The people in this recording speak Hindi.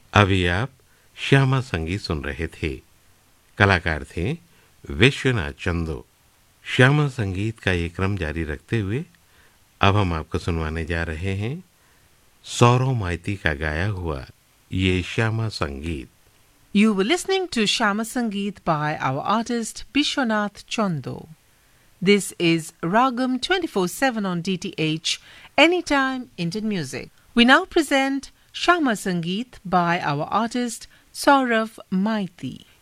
अभी आप श्यामा संगीत सुन रहे थे। कलाकार थे विश्वनाथ चंदो। श्यामा संगीत का ये क्रम जारी रखते हुए अब हम आपको सुनवाने जा रहे हैं सौरव माइती का गाया हुआ ये श्यामा संगीत। You were listening to Shama Sangeet by our artist Bishwanath Chando. This is Ragam 24/7 on DTH, Anytime Indian Music. We now present Shama Sangeet by our artist Saurav Maiti.